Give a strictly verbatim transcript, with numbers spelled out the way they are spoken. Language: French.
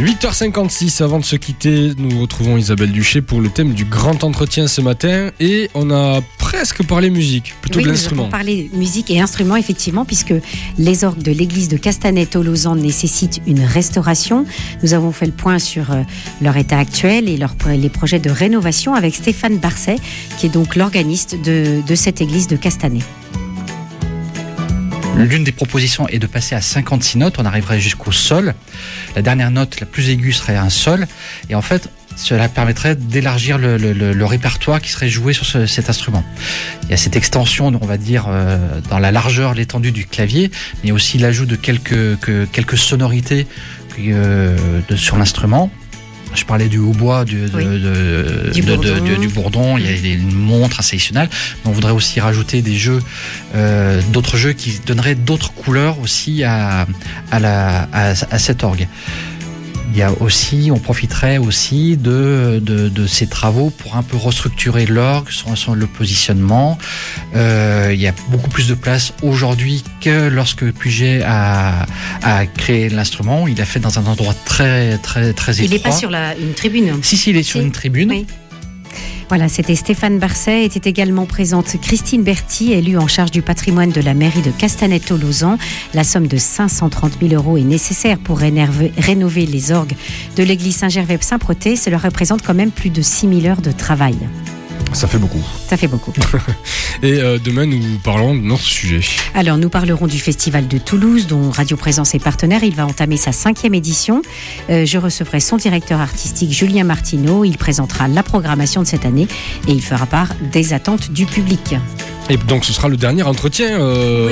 huit heures cinquante-six, avant de se quitter, nous retrouvons Isabelle Duché pour le thème du grand entretien ce matin. Et on a presque parlé musique, plutôt oui, de l'instrument. Oui, nous avons parlé musique et instruments, effectivement, puisque les orgues de l'église de Castanet-Tolosan nécessitent une restauration. Nous avons fait le point sur euh, leur état actuel et leur, les projets de rénovation avec Stéphane Barset, qui est donc l'organiste de, de cette église de Castanet. L'une des propositions est de passer à cinquante-six notes, on arriverait jusqu'au sol. La dernière note, la plus aiguë, serait un sol. Et en fait, cela permettrait d'élargir le, le, le, le répertoire qui serait joué sur ce, cet instrument. Il y a cette extension, on va dire, euh, dans la largeur, l'étendue du clavier, mais aussi l'ajout de quelques, que, quelques sonorités euh, de, sur l'instrument. Je parlais du hautbois, du, oui. de, de, du, de, bourdon. de, de, du bourdon, il y a une montre institutionnelle, mais on voudrait aussi rajouter des jeux, euh, d'autres jeux qui donneraient d'autres couleurs aussi à, à, la, à, à cet orgue. Il y a aussi, on profiterait aussi de, de, de ces travaux pour un peu restructurer l'orgue, son, son, le positionnement. Euh, il y a beaucoup plus de place aujourd'hui que lorsque Puget a, a créé l'instrument. Il l'a fait dans un endroit très, très, très étroit. Il n'est pas sur la, une tribune. Si, si, il est sur si. une tribune. Oui. Voilà, c'était Stéphane Barset. Était également présente Christine Berthy, élue en charge du patrimoine de la mairie de Castanet-Tolosan. La somme de cinq cent trente mille euros est nécessaire pour rénerver, rénover les orgues de l'église Saint-Gervais-Saint-Protais. Cela représente quand même plus de six mille heures de travail. Ça fait beaucoup. Ça fait beaucoup. Et euh, demain, nous parlons de notre sujet. Alors, nous parlerons du Festival de Toulouse, dont Radio Présence est partenaire. Il va entamer sa cinquième édition. Euh, je recevrai son directeur artistique, Julien Martineau. Il présentera la programmation de cette année et il fera part des attentes du public. Et donc, ce sera le dernier entretien. Euh...